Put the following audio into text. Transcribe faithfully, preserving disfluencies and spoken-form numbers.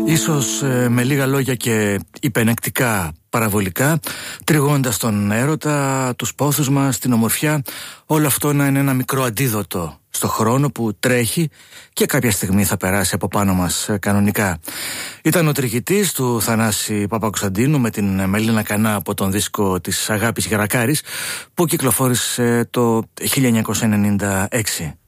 Ίσως ε, με λίγα λόγια και υπενεκτικά παραβολικά, τριγώντας τον έρωτα, τους πόθους μας, την ομορφιά, όλο αυτό να είναι ένα μικρό αντίδοτο στο χρόνο που τρέχει και κάποια στιγμή θα περάσει από πάνω μας ε, κανονικά. Ήταν ο τριγητής του Θανάση Παπακοσταντίνου με την Μελίνα Κανά από τον δίσκο της Αγάπης Γερακάρης που κυκλοφόρησε το χίλια εννιακόσια ενενήντα έξι.